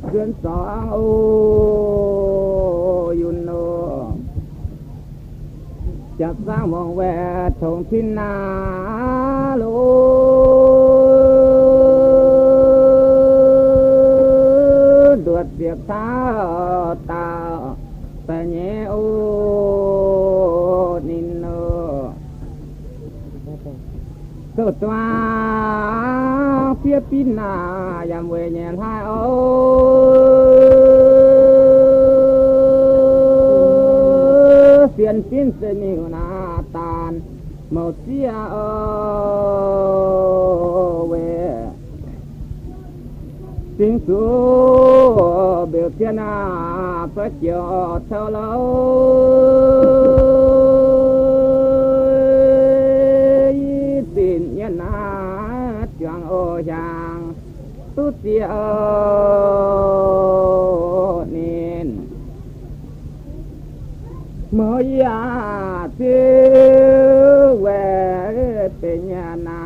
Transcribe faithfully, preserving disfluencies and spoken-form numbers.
chuyên sóng ô yun nô chặt sang vòng về thông tin na lô đuột việc ta ta ta nhé ô nín nô tự toa phía pin na yam về nhẹ hai ô phiền pin sẽ nhiều na tan một chia ô về tiếng số biểu thiên na phát chiều theo lâu tin nhân na choang ô giang tu chia nên mới ya tiêu về bên nhà